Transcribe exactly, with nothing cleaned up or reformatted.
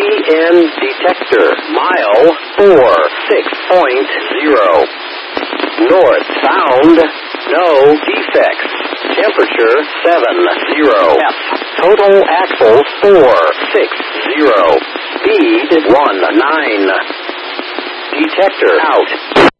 N detector. Mile four six point zero. North sound. No defects. Temperature seven zero. F. Total axles four six zero. Speed one nine. Detector out.